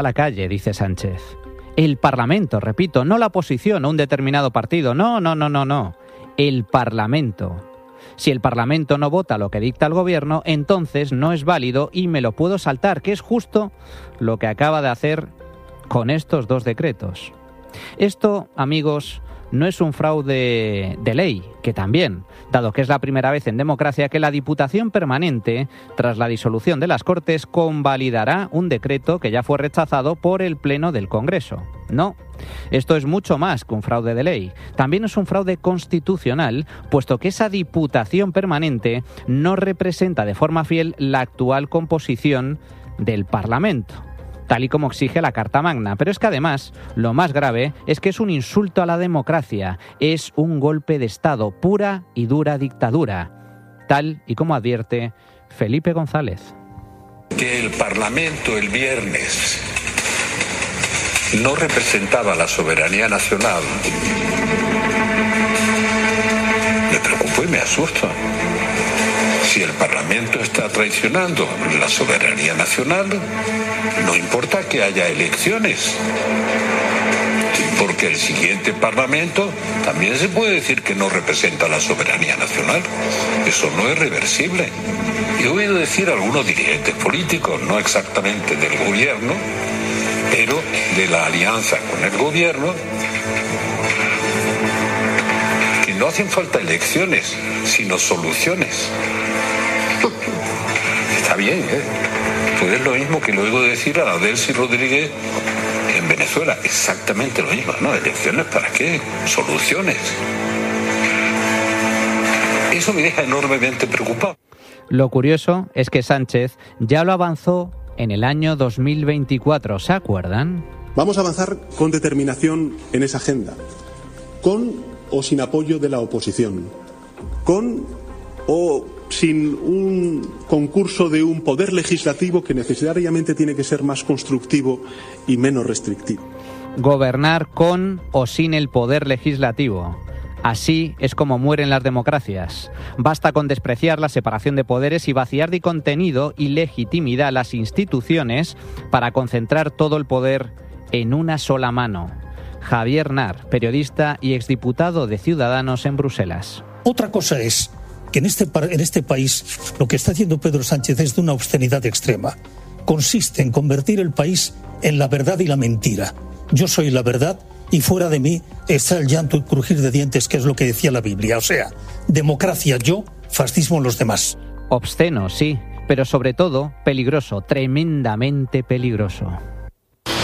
a la calle, dice Sánchez. El Parlamento, repito, no la oposición o un determinado partido. No. El Parlamento. Si el Parlamento no vota lo que dicta el Gobierno, entonces no es válido y me lo puedo saltar, que es justo lo que acaba de hacer con estos dos decretos. Esto, amigos, no es un fraude de ley, que también, dado que es la primera vez en democracia que la Diputación Permanente, tras la disolución de las Cortes, convalidará un decreto que ya fue rechazado por el Pleno del Congreso. No, esto es mucho más que un fraude de ley. También es un fraude constitucional, puesto que esa Diputación Permanente no representa de forma fiel la actual composición del Parlamento, tal y como exige la Carta Magna. Pero es que además, lo más grave es que es un insulto a la democracia, es un golpe de Estado, pura y dura dictadura, tal y como advierte Felipe González. Que el Parlamento el viernes no representaba la soberanía nacional, me preocupa y me asusta. Si el Parlamento está traicionando la soberanía nacional, no importa que haya elecciones, porque el siguiente Parlamento también se puede decir que no representa la soberanía nacional. Eso no es reversible. He oído decir a algunos dirigentes políticos, no exactamente del gobierno, pero de la alianza con el gobierno, que no hacen falta elecciones, sino soluciones. Está bien, ¿eh? Pues es lo mismo que lo oigo decir a Delcy Rodríguez en Venezuela. Exactamente lo mismo, ¿no? ¿Elecciones para qué? Soluciones. Eso me deja enormemente preocupado. Lo curioso es que Sánchez ya lo avanzó en el año 2024, ¿se acuerdan? Vamos a avanzar con determinación en esa agenda, con o sin apoyo de la oposición, con o sin un concurso de un poder legislativo que necesariamente tiene que ser más constructivo y menos restrictivo. Gobernar con o sin el poder legislativo. Así es como mueren las democracias. Basta con despreciar la separación de poderes y vaciar de contenido y legitimidad a las instituciones para concentrar todo el poder en una sola mano. Javier Nar, periodista y exdiputado de Ciudadanos en Bruselas. Otra cosa es que en este país lo que está haciendo Pedro Sánchez es de una obscenidad extrema. Consiste en convertir el país en la verdad y la mentira. Yo soy la verdad y fuera de mí está el llanto y crujir de dientes, que es lo que decía la Biblia. O sea, democracia yo, fascismo los demás. Obsceno, sí, pero sobre todo peligroso, tremendamente peligroso.